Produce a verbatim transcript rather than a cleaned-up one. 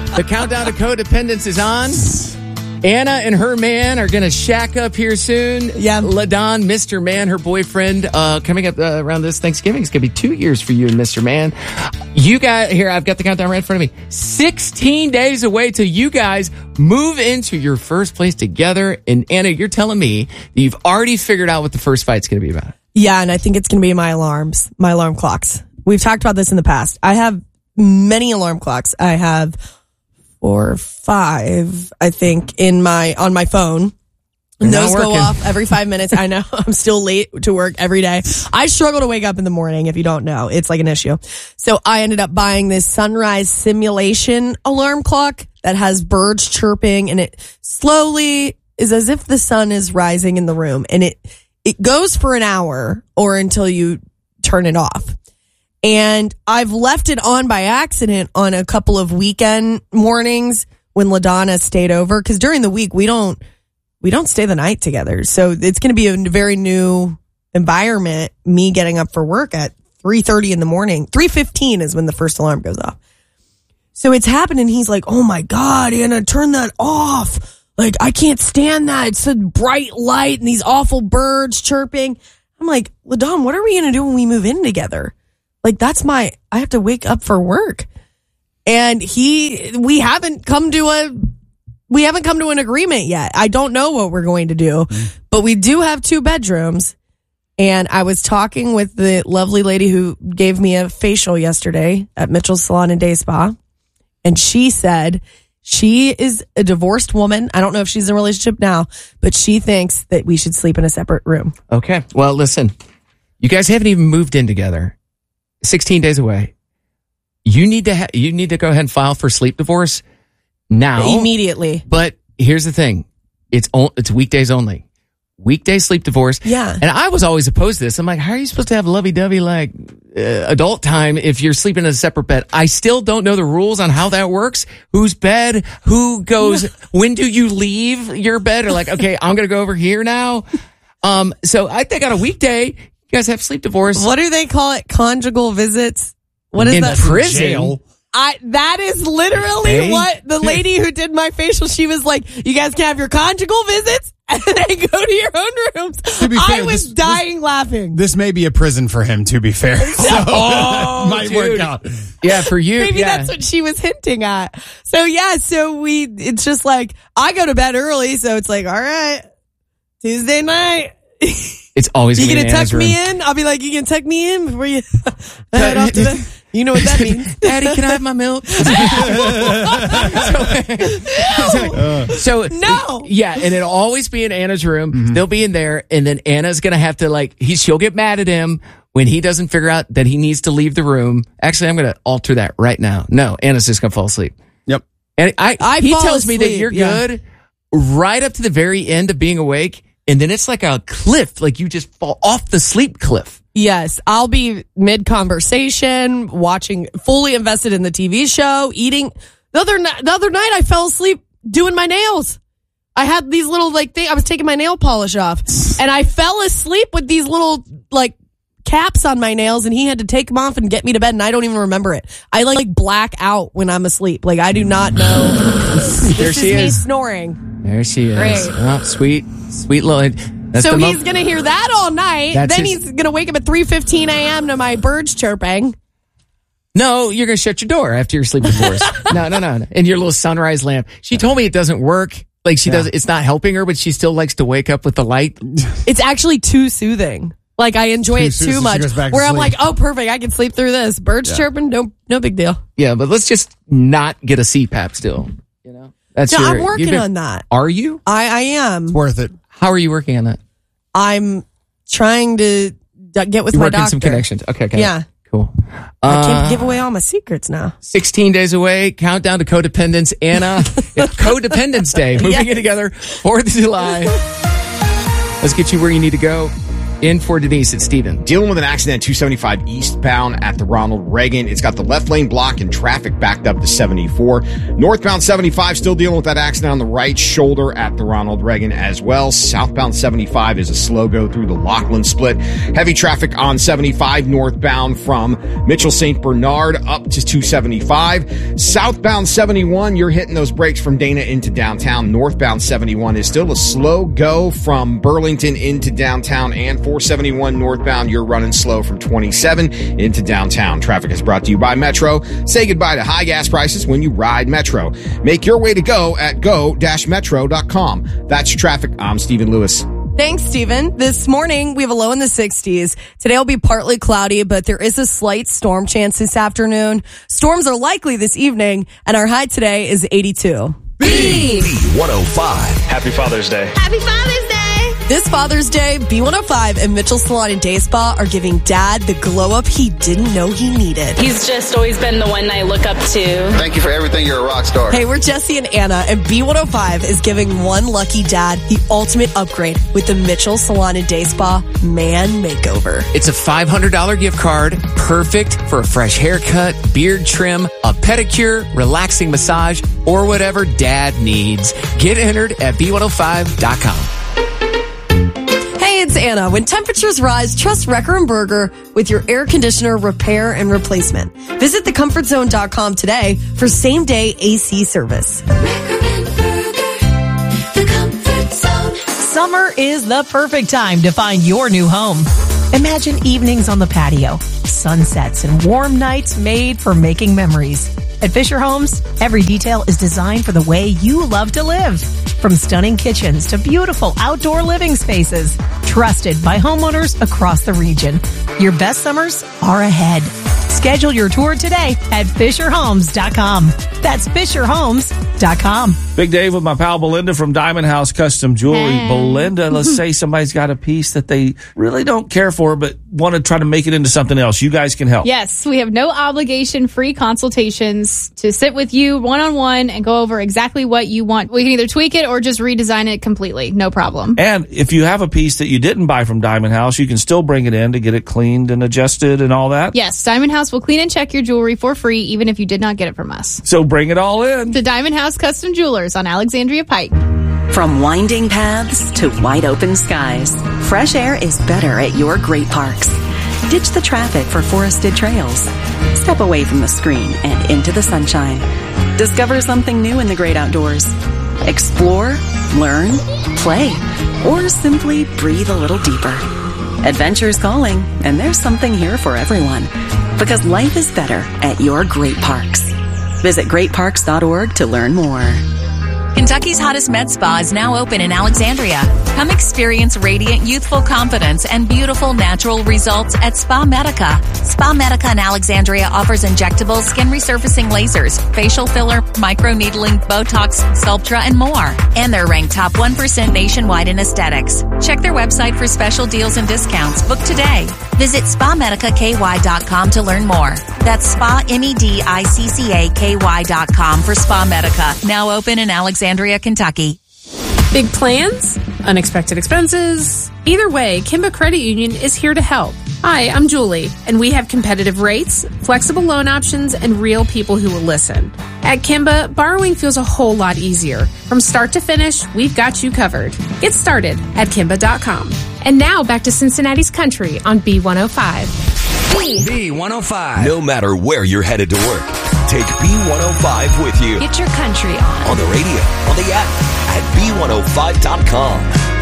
The countdown to codependence is on. Anna and her man are going to shack up here soon. Yeah. LaDon, Mister Man, her boyfriend, uh, coming up uh, around this Thanksgiving. It's going to be two years for you and Mister Man. You got, here, I've got the countdown right in front of me. sixteen days away till you guys move into your first place together. And Anna, you're telling me that you've already figured out what the first fight's going to be about. Yeah, and I think it's going to be my alarms, my alarm clocks. We've talked about this in the past. I have many alarm clocks. I have four or five, I think, in my on my phone. And those go off every five minutes. I know. I'm still late to work every day. I struggle to wake up in the morning, if you don't know. It's like an issue. So I ended up buying this sunrise simulation alarm clock that has birds chirping, and it slowly is as if the sun is rising in the room. And it it goes for an hour or until you turn it off. And I've left it on by accident on a couple of weekend mornings when LaDonna stayed over. Because during the week, we don't we don't stay the night together. So it's going to be a very new environment, me getting up for work at three thirty in the morning. three fifteen is when the first alarm goes off. So it's happening. He's like, oh my God, Anna, turn that off. Like, I can't stand that. It's a bright light and these awful birds chirping. I'm like, LaDon, what are we going to do when we move in together? Like, that's my, I have to wake up for work. And he, we haven't come to a, we haven't come to an agreement yet. I don't know what we're going to do, but we do have two bedrooms. And I was talking with the lovely lady who gave me a facial yesterday at Mitchell's Salon and Day Spa. And she said she is a divorced woman. I don't know if she's in a relationship now, but she thinks that we should sleep in a separate room. Okay. Well, listen, you guys haven't even moved in together. sixteen days away. You need to ha- you need to go ahead and file for sleep divorce now. Immediately. But here's the thing. It's o- it's weekdays only. Weekday sleep divorce. Yeah. And I was always opposed to this. I'm like, how are you supposed to have lovey-dovey like uh, adult time if you're sleeping in a separate bed? I still don't know the rules on how that works. Whose bed? Who goes? When do you leave your bed? Or like, okay, I'm going to go over here now. Um, so I think on a weekday, you guys have sleep divorce. What do they call it? Conjugal visits? What is in that? Prison. Jail. I, that is literally Hey. what the lady who did my facial, she was like, you guys can have your conjugal visits and then go to your own rooms. To be fair, I was this- dying laughing. This may be a prison for him, to be fair. So Oh, might dude. work out. Yeah, for you. Maybe yeah. that's what she was hinting at. So yeah, so we, it's just like, I go to bed early, so it's like, all right, Tuesday night. It's always You gonna gonna be Anna's tuck me room. in? I'll be like, you can tuck me in before you head off to bed. You know what that means. Daddy, can I have my milk? so, so, No. yeah, and it'll always be in Anna's room. Mm-hmm. They'll be in there, and then Anna's gonna have to like he she'll get mad at him when he doesn't figure out that he needs to leave the room. Actually, I'm gonna alter that right now. No, Anna's just gonna fall asleep. Yep. And I, I he fall tells me that asleep, you're yeah. good right up to the very end of being awake, and then it's like a cliff, like you just fall off the sleep cliff. Yes, I'll be mid conversation, watching, fully invested in the T V show, eating. The other ni- the other night, I fell asleep doing my nails. I had these little like thing. I was taking my nail polish off, and I fell asleep with these little like caps on my nails, and he had to take them off and get me to bed, and I don't even remember it. I like, like black out when I'm asleep. Like I do not know. There This she is me is. snoring. There she is. Great. Oh, sweet, sweet little. That's So the he's mo- gonna hear that all night. That's Then his- he's gonna wake up at three fifteen a.m. to my birds chirping. No, you're going to shut your door after your sleep divorce. no, no, no, no. And your little sunrise lamp. She told me it doesn't work. Like she does, it's not helping her, but she still likes to wake up with the light. It's actually too soothing. Like I enjoy Too it soothing, too so she much. goes back to Where I'm sleep. like, oh, perfect, I can sleep through this. Birds chirping, no, no big deal. Yeah, but let's just not get a C PAP still. You know, that's No, your, I'm working you've been- on that. Are you? I, I am. Worth it. How are you working on that? I'm trying to d- get with You're my working doctor. some connections. Okay, okay. Yeah. Cool. I Uh, can't give away all my secrets now. sixteen days away, countdown to codependence. Anna, it's Codependence Day. Moving Yeah. it together, fourth of July. Let's get you where you need to go. In for Denise, it's Steven. Dealing with an accident two seventy-five eastbound at the Ronald Reagan. It's got the left lane blocked and traffic backed up to seventy-four. Northbound seventy-five still dealing with that accident on the right shoulder at the Ronald Reagan as well. Southbound seventy-five is a slow go through the Laughlin split. Heavy traffic on seventy-five northbound from Mitchell Saint Bernard up to two seventy-five. Southbound seventy-one, you're hitting those brakes from Dana into downtown. Northbound seventy-one is still a slow go from Burlington into downtown, and four seventy-one northbound, you're running slow from twenty-seven into downtown. Traffic is brought to you by Metro. Say goodbye to high gas prices when you ride Metro. Make your way to go at go dash metro dot com. That's your traffic. I'm Stephen Lewis. Thanks, Stephen. This morning, we have a low in the sixties. Today will be partly cloudy, but there is a slight storm chance this afternoon. Storms are likely this evening, and our high today is eighty-two. B one oh five. Happy Father's Day. Happy Father's Day. This Father's Day, B one oh five and Mitchell Salon and Day Spa are giving Dad the glow up he didn't know he needed. He's just always been the one I look up to. Thank you for everything. You're a rock star. Hey, we're Jesse and Anna, and B one oh five is giving one lucky dad the ultimate upgrade with the Mitchell Salon and Day Spa Man Makeover. It's a five hundred dollars gift card, perfect for a fresh haircut, beard trim, a pedicure, relaxing massage, or whatever Dad needs. Get entered at b one oh five dot com. Hey, it's Anna. When temperatures rise, trust Wrecker and Berger with your air conditioner repair and replacement. Visit the comfort zone dot com today for same-day A C service. Wrecker and Berger, the Comfort Zone. Summer is the perfect time to find your new home. Imagine evenings on the patio, sunsets, and warm nights made for making memories. At Fisher Homes, every detail is designed for the way you love to live. From stunning kitchens to beautiful outdoor living spaces, trusted by homeowners across the region. Your best summers are ahead. Schedule your tour today at fisher homes dot com. That's fisher homes dot com. Big Dave with my pal Belinda from Diamond House Custom Jewelry. Hey. Belinda, let's say somebody's got a piece that they really don't care for, but want to try to make it into something else. You guys can help. Yes, we have no obligation, free consultations to sit with you one-on-one and go over exactly what you want. We can either tweak it or just redesign it completely. No problem. And if you have a piece that you didn't buy from Diamond House, you can still bring it in to get it cleaned and adjusted and all that. Yes, Diamond House will clean and check your jewelry for free, even if you did not get it from us. So bring it all in. The Diamond House Custom Jewelers on Alexandria Pike. From winding paths to wide open skies, fresh air is better at your great parks. Ditch the traffic for forested trails. Step away from the screen and into the sunshine. Discover something new in the great outdoors. Explore, learn, play, or simply breathe a little deeper. Adventure's calling, and there's something here for everyone. Because life is better at your great parks. Visit great parks dot org to learn more. Kentucky's hottest med spa is now open in Alexandria. Come experience radiant, youthful confidence and beautiful natural results at Spa Medica. Spa Medica in Alexandria offers injectable skin resurfacing lasers, facial filler, microneedling, Botox, Sculptra, and more. And they're ranked top one percent nationwide in aesthetics. Check their website for special deals and discounts. Book today. Visit spa medica k y dot com to learn more. That's spa medicca k y dot com for Spa Medica. Now open in Alexandria, Kentucky. Big plans? Unexpected expenses? Either way, Kimba Credit Union is here to help. Hi, I'm Julie, and we have competitive rates, flexible loan options, and real people who will listen. At Kimba, borrowing feels a whole lot easier. From start to finish, we've got you covered. Get started at kimba dot com. And now back to Cincinnati's Country on B one oh five. B one oh five. No matter where you're headed to work, take B one oh five with you. Get your country on. On the radio, on the app, at b one oh five dot com.